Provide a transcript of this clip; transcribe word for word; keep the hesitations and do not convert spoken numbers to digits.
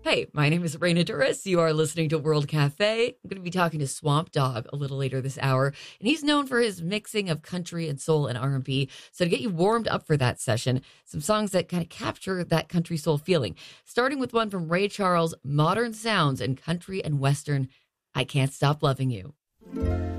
Hey, my name is Raina Duras. You are listening to World Cafe. I'm going to be talking to Swamp Dogg a little later this hour, and he's known for his mixing of country and soul and R and B. So to get you warmed up for that session, some songs that kind of capture that country soul feeling, starting with one from Ray Charles, Modern Sounds and Country and Western, I Can't Stop Loving You.